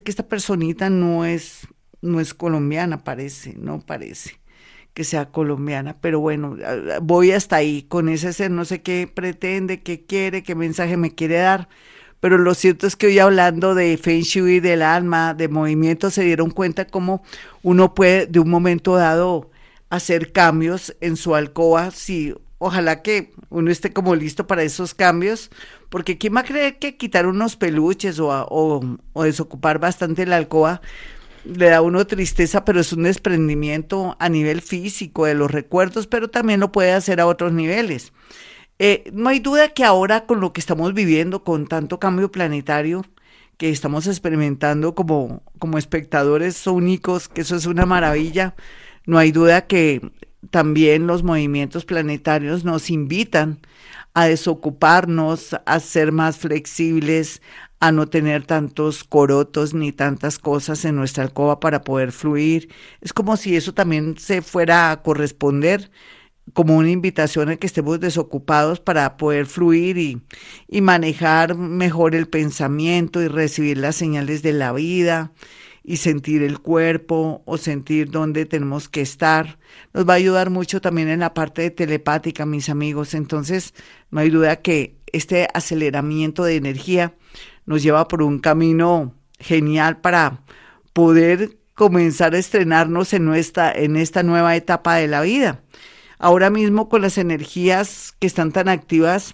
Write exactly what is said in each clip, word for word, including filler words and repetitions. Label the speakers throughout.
Speaker 1: que esta personita no es, no es colombiana, parece, no parece que sea colombiana, pero bueno, a- a- voy hasta ahí con ese ser, no sé qué pretende, qué quiere, qué mensaje me quiere dar, pero lo cierto es que hoy hablando de Feng Shui, del alma, de movimiento, se dieron cuenta cómo uno puede de un momento dado hacer cambios en su alcoba, sí, ojalá que uno esté como listo para esos cambios, porque quién va a creer que quitar unos peluches o, a- o, o desocupar bastante la alcoba le da a uno tristeza, pero es un desprendimiento a nivel físico de los recuerdos, pero también lo puede hacer a otros niveles. Eh, no hay duda que ahora con lo que estamos viviendo, con tanto cambio planetario que estamos experimentando como, como espectadores únicos, que eso es una maravilla, no hay duda que también los movimientos planetarios nos invitan a desocuparnos, a ser más flexibles, a no tener tantos corotos ni tantas cosas en nuestra alcoba para poder fluir. Es como si eso también se fuera a corresponder como una invitación a que estemos desocupados para poder fluir y, y manejar mejor el pensamiento y recibir las señales de la vida y sentir el cuerpo o sentir dónde tenemos que estar. Nos va a ayudar mucho también en la parte de telepática, mis amigos. Entonces, no hay duda que este aceleramiento de energía nos lleva por un camino genial para poder comenzar a estrenarnos en nuestra, en esta nueva etapa de la vida. Ahora mismo con las energías que están tan activas,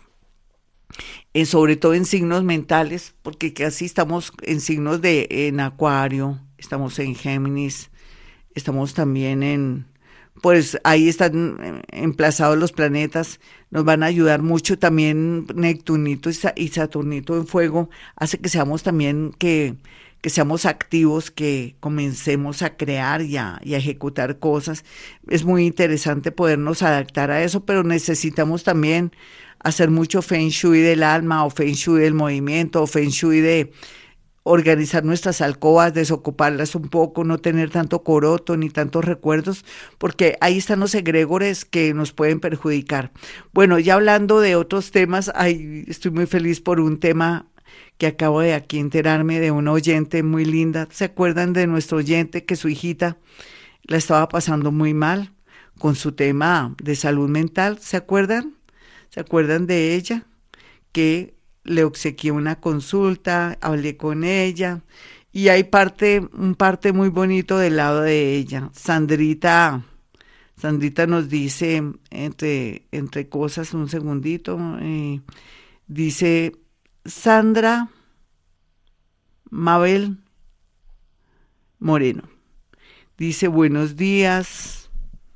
Speaker 1: eh, sobre todo en signos mentales, porque casi estamos en signos de en Acuario, estamos en Géminis, estamos también en, pues ahí están eh, emplazados los planetas, nos van a ayudar mucho también Neptunito y, Sa- y Saturnito en fuego, hace que seamos también que que seamos activos, que comencemos a crear y a, y a ejecutar cosas. Es muy interesante podernos adaptar a eso, pero necesitamos también hacer mucho Feng Shui del alma o Feng Shui del movimiento o Feng Shui de organizar nuestras alcobas, desocuparlas un poco, no tener tanto coroto ni tantos recuerdos, porque ahí están los egregores que nos pueden perjudicar. Bueno, ya hablando de otros temas, ay, estoy muy feliz por un tema que acabo de aquí enterarme de una oyente muy linda. ¿Se acuerdan de nuestro oyente que su hijita la estaba pasando muy mal con su tema de salud mental? ¿Se acuerdan? ¿Se acuerdan de ella? Que le obsequié una consulta, hablé con ella y hay parte, un parte muy bonito del lado de ella. Sandrita, Sandrita nos dice entre, entre cosas, un segundito, eh, dice Sandra Mabel Moreno. Dice buenos días,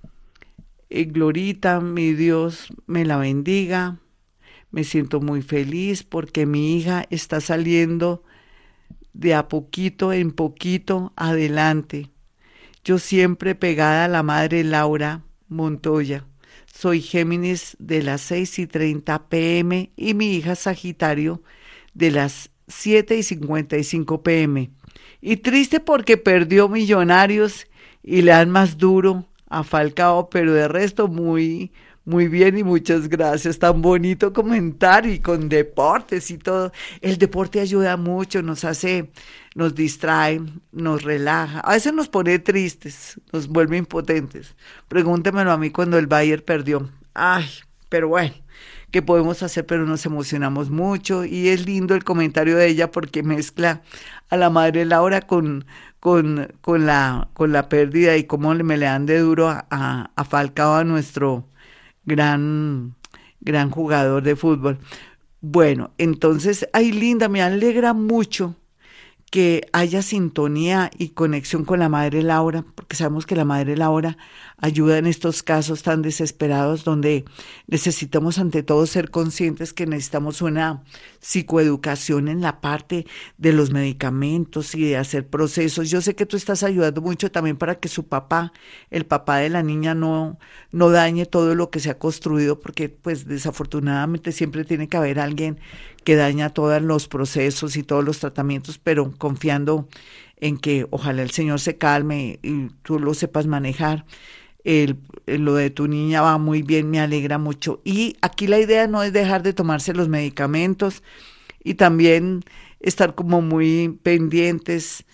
Speaker 1: eh, Glorita, mi Dios me la bendiga. Me siento muy feliz porque mi hija está saliendo de a poquito en poquito adelante. Yo siempre pegada a la madre Laura Montoya. Soy Géminis de las seis y treinta pm y mi hija Sagitario de las siete y cincuenta y cinco pm. Y triste porque perdió Millonarios y le dan más duro a Falcao, pero de resto muy, muy bien y muchas gracias. Tan bonito comentario y con deportes y todo. El deporte ayuda mucho, nos hace, nos distrae, nos relaja. A veces nos pone tristes, nos vuelve impotentes. Pregúntemelo a mí cuando el Bayern perdió. Ay, pero bueno, ¿qué podemos hacer? Pero nos emocionamos mucho y es lindo el comentario de ella porque mezcla a la madre Laura con, con, con, la, con la pérdida y cómo le- me le dan de duro a, a, a Falcao, a nuestro gran, gran jugador de fútbol. Bueno, entonces, ay, linda, me alegra mucho que haya sintonía y conexión con la madre Laura, porque sabemos que la madre Laura ayuda en estos casos tan desesperados donde necesitamos ante todo ser conscientes que necesitamos una psicoeducación en la parte de los medicamentos y de hacer procesos. Yo sé que tú estás ayudando mucho también para que su papá, el papá de la niña, no, no dañe todo lo que se ha construido, porque pues desafortunadamente siempre tiene que haber alguien que daña todos los procesos y todos los tratamientos, pero confiando en que ojalá el Señor se calme y tú lo sepas manejar. El, el- lo de tu niña va muy bien, me alegra mucho. Y aquí la idea no es dejar de tomarse los medicamentos y también estar como muy pendientes